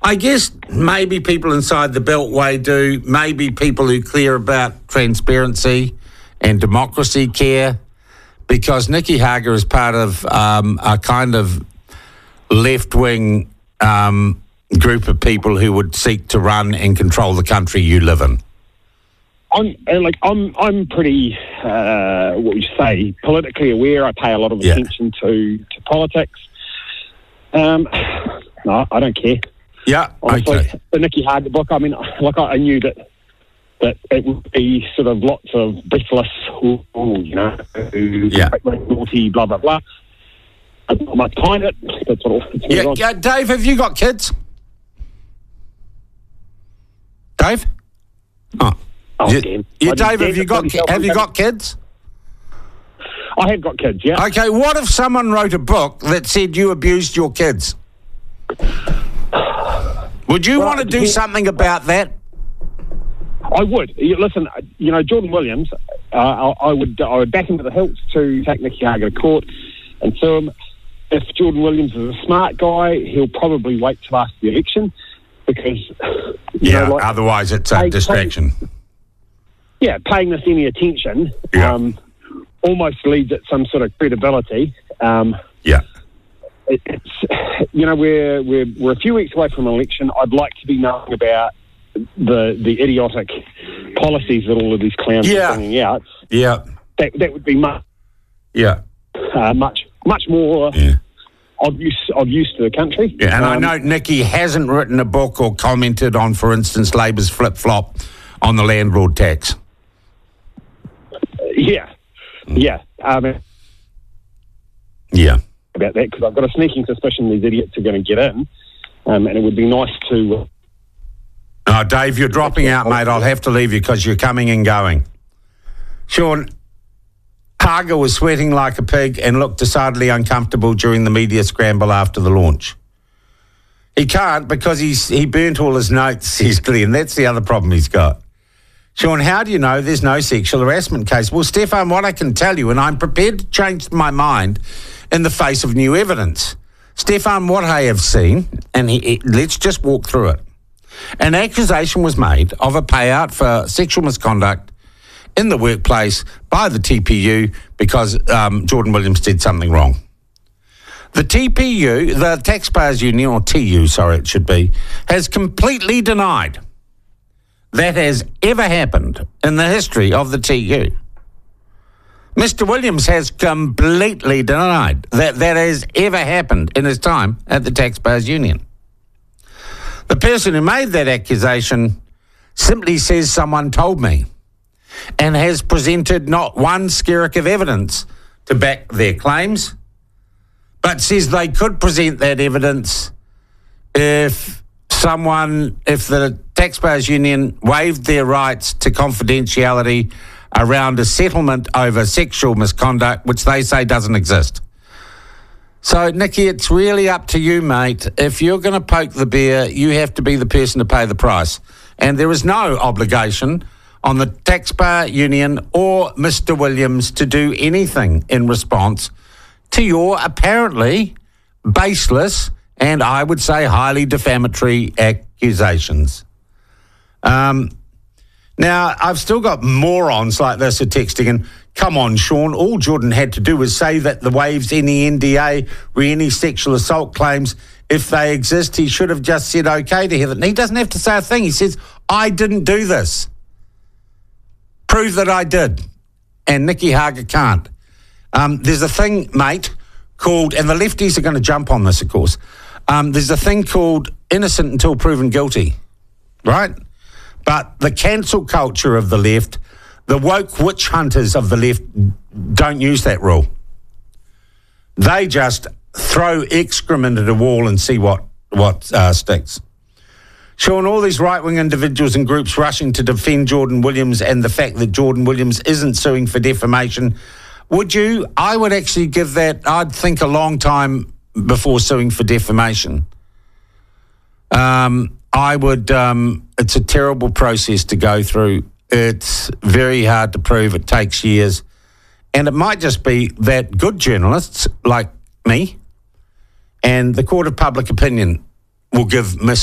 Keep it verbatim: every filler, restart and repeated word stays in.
I guess maybe people inside the Beltway do, maybe people who care about transparency and democracy care, because Nicky Hager is part of um, a kind of left-wing um, group of people who would seek to run and control the country you live in. I'm like I'm I'm pretty uh, what would you say politically aware. I pay a lot of Yeah. attention to, to politics. Um, no, I don't care. Yeah, Honestly, okay. the Nicky Hager book. I mean, like I, I knew that that it would be sort of lots of breathless, ooh, ooh, you know, ooh, Yeah. naughty, blah blah blah. I'm not much behind it. That's what. That's Yeah, what yeah, Dave, have you got kids? Dave? Oh. Oh, You, damn. you, I Dave, didn't have you got dare to have you tell got kids? I have got kids. Yeah. Okay, what if someone wrote a book that said you abused your kids? Would you Well, want to it do depends- something about that? I would. You- Listen, you know, Jordan Williams, uh, I, I would I would back him to the hilt to take Nicky Hager to court and sue him. If Jordan Williams is a smart guy, he'll probably wait till after the election because, you Yeah, know, like, otherwise it's a Hey, distraction. yeah, paying this any attention Yeah. um, almost leads at some sort of credibility. Um, Yeah. it, it's, you know, we're, we're, we're a few weeks away from an election. I'd like to be knowing about the the idiotic policies that all of these clowns Yeah. are bringing out. Yeah. That that would be much Yeah. uh, much much more Yeah. of use of use to the country. Yeah, and I Um, know Nicky hasn't written a book or commented on, for instance, Labor's flip-flop on the landlord tax. Yeah, yeah. Um, Yeah. about that because I've got a sneaking suspicion these idiots are going to get in, um, and it would be nice to. Oh, Dave, you're dropping out, mate. I'll have to leave you because you're coming and going. Sean, Hager was sweating like a pig and looked decidedly uncomfortable during the media scramble after the launch. He can't because he's he burnt all his notes, says Glenn. That's the other problem he's got. Sean, how do you know there's no sexual harassment case? Well, Stefan, what I can tell you, and I'm prepared to change my mind in the face of new evidence. Stefan, what I have seen, and he, he- let's just walk through it. An accusation was made of a payout for sexual misconduct in the workplace by the T P U because um, Jordan Williams did something wrong. The T P U, the Taxpayers Union, or T U, sorry, it should be, has completely denied that has ever happened in the history of the T U. Mister Williams has completely denied that that has ever happened in his time at the Taxpayers Union. The person who made that accusation simply says someone told me and has presented not one skerrick of evidence to back their claims, but says they could present that evidence if someone, if the Taxpayers Union waived their rights to confidentiality around a settlement over sexual misconduct, which they say doesn't exist. So, Nicky, it's really up to you, mate. If you're going to poke the bear, you have to be the person to pay the price. And there is no obligation on the Taxpayer Union or Mister Williams to do anything in response to your apparently baseless and I would say highly defamatory accusations. Um, now, I've still got morons like this are texting in, come on, Sean, all Jordan had to do was say that the waives any N D A re any sexual assault claims. If they exist, he should have just said okay to Heather. And he doesn't have to say a thing. He says, I didn't do this. Prove that I did. And Nicky Hager can't. Um, there's a thing, mate, called, and the lefties are going to jump on this, of course. Um, there's a thing called innocent until proven guilty, right? But the cancel culture of the left, the woke witch hunters of the left don't use that rule. They just throw excrement at a wall and see what, what uh, sticks. Sean, all these right-wing individuals and groups rushing to defend Jordan Williams and the fact that Jordan Williams isn't suing for defamation, would you? I would actually give that, I'd think, a long time before suing for defamation. Um, I would, um, it's a terrible process to go through. It's very hard to prove. It takes years. And it might just be that good journalists like me and the court of public opinion will give Miss